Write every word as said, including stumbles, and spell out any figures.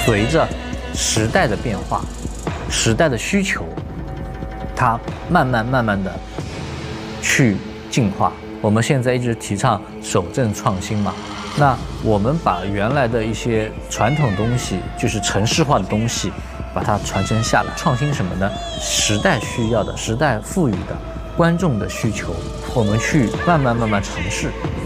随着时代的变化，时代的需求，它慢慢慢慢的去进化。我们现在一直提倡守正创新嘛，那我们把原来的一些传统东西，就是程式化的东西，把它传承下来。创新什么呢？时代需要的，时代赋予的，观众的需求，我们去慢慢慢慢尝试。